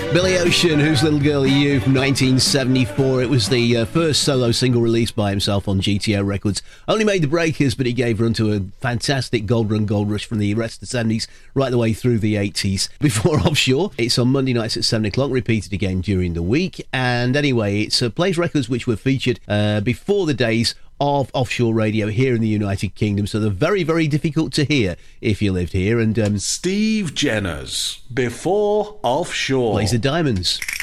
Billy Ocean, Whose Little Girl Are You, from 1974. It was the first solo single released by himself on GTO Records. Only made the breakers, but he gave run to a fantastic gold rush from the rest of the 70s right the way through the 80s. Before Offshore, it's on Monday nights at 7 o'clock, repeated again during the week. And anyway, it's plays records which were featured before the days of offshore radio here in the United Kingdom, so they're very, very difficult to hear if you lived here. And Steve Jenner's Before Offshore plays the Diamonds.